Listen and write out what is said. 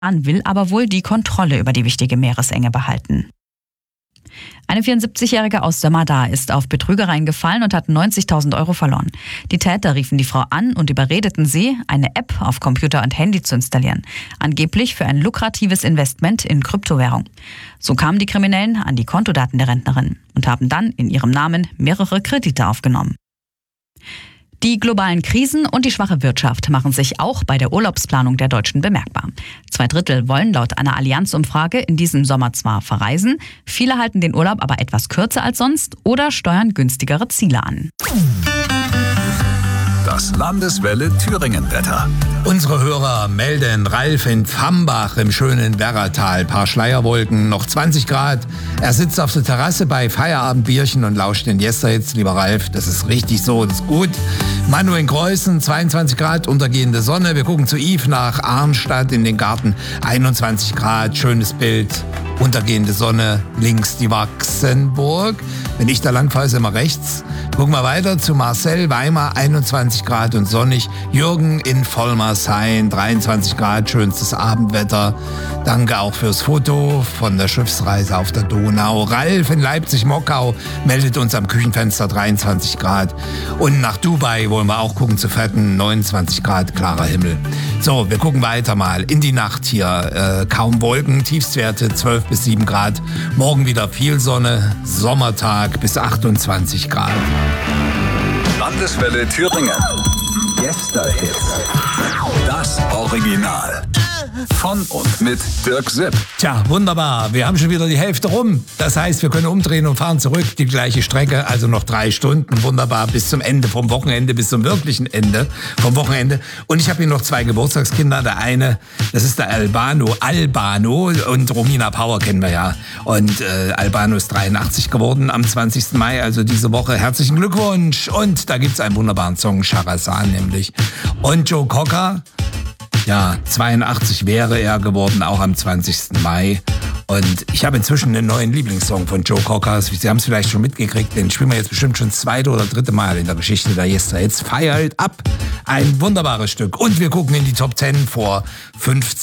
will aber wohl die Kontrolle über die wichtige Meeresenge behalten. Eine 74-Jährige aus Sömmerda ist auf Betrügereien gefallen und hat 90.000 Euro verloren. Die Täter riefen die Frau an und überredeten sie, eine App auf Computer und Handy zu installieren. Angeblich für ein lukratives Investment in Kryptowährung. So kamen die Kriminellen an die Kontodaten der Rentnerin und haben dann in ihrem Namen mehrere Kredite aufgenommen. Die globalen Krisen und die schwache Wirtschaft machen sich auch bei der Urlaubsplanung der Deutschen bemerkbar. 2/3 wollen laut einer Allianz-Umfrage in diesem Sommer zwar verreisen, viele halten den Urlaub aber etwas kürzer als sonst oder steuern günstigere Ziele an. Das Landeswelle Thüringen-Wetter. Unsere Hörer melden Ralf in Pfambach im schönen Werratal. Paar Schleierwolken, noch 20 Grad. Er sitzt auf der Terrasse bei Feierabendbierchen und lauscht den Yesterhits. Lieber Ralf, das ist richtig so, das ist gut. Manu in Kreuzen, 22 Grad, untergehende Sonne. Wir gucken zu Yves nach Arnstadt in den Garten. 21 Grad, schönes Bild. Untergehende Sonne, links die Wachsenburg. Wenn ich da lang fahre, ist immer rechts. Gucken wir weiter zu Marcel, Weimar, 21 Grad und sonnig. Jürgen in Vollmershain, 23 Grad, schönstes Abendwetter. Danke auch fürs Foto von der Schiffsreise auf der Donau. Ralf in Leipzig-Mockau meldet uns am Küchenfenster 23 Grad. Und nach Dubai wollen wir auch gucken zu fetten, 29 Grad, klarer Himmel. So, wir gucken weiter mal in die Nacht hier. Kaum Wolken, Tiefstwerte 12 bis 7 Grad. Morgen wieder viel Sonne, Sommertag bis 28 Grad. Landeswelle Thüringen. Yesterhits. Das Original. Von und mit Dirk Sipp. Tja, wunderbar. Wir haben schon wieder die Hälfte rum. Das heißt, wir können umdrehen und fahren zurück. Die gleiche Strecke, also noch 3 Stunden. Wunderbar, bis zum Ende, vom Wochenende bis zum wirklichen Ende vom Wochenende. Und ich habe hier noch 2 Geburtstagskinder. Der eine, das ist der Albano und Romina Power kennen wir ja. Und Albano ist 83 geworden am 20. Mai, also diese Woche. Herzlichen Glückwunsch. Und da gibt's einen wunderbaren Song, Charazan nämlich. Und Joe Cocker, ja, 82 wäre er geworden, auch am 20. Mai. Und ich habe inzwischen einen neuen Lieblingssong von Joe Cocker. Sie haben es vielleicht schon mitgekriegt, den spielen wir jetzt bestimmt schon 2. oder 3. Mal in der Geschichte der Yesterhits. Fire It Up. Ein wunderbares Stück. Und wir gucken in die Top 10 vor 15